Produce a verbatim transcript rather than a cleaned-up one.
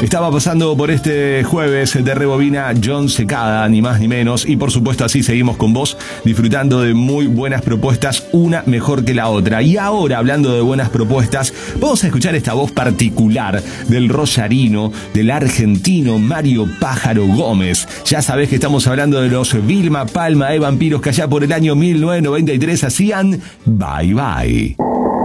Estaba pasando por este jueves de Rebobina John Secada, ni más ni menos, y por supuesto así seguimos con vos, disfrutando de muy buenas propuestas, una mejor que la otra. Y ahora, hablando de buenas propuestas, vamos a escuchar esta voz particular del rosarino, del argentino Mario Pájaro Gómez. Ya sabés que estamos hablando de los Vilma Palma de Vampiros, que allá por el año mil novecientos noventa y tres hacían Bye Bye.